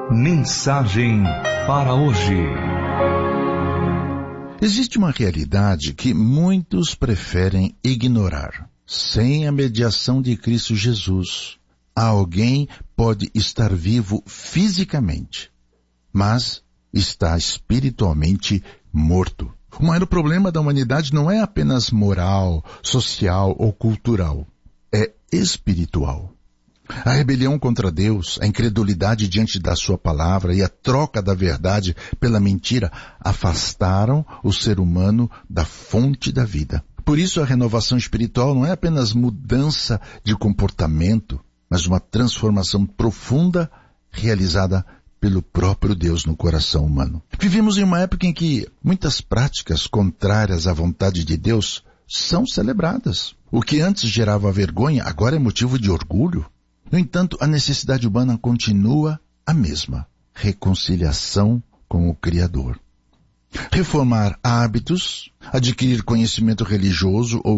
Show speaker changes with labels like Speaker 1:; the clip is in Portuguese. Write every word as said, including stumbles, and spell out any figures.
Speaker 1: Mensagem para hoje.
Speaker 2: Existe uma realidade que muitos preferem ignorar. Sem a mediação de Cristo Jesus, alguém pode estar vivo fisicamente, mas está espiritualmente morto. O maior problema da humanidade não é apenas moral, social ou cultural. É espiritual. A rebelião contra Deus, a incredulidade diante da sua palavra e a troca da verdade pela mentira afastaram o ser humano da fonte da vida. Por isso a renovação espiritual não é apenas mudança de comportamento, mas uma transformação profunda realizada pelo próprio Deus no coração humano. Vivemos em uma época em que muitas práticas contrárias à vontade de Deus são celebradas. O que antes gerava vergonha, agora é motivo de orgulho. No entanto, a necessidade humana continua a mesma: reconciliação com o Criador. Reformar hábitos, adquirir conhecimento religioso ou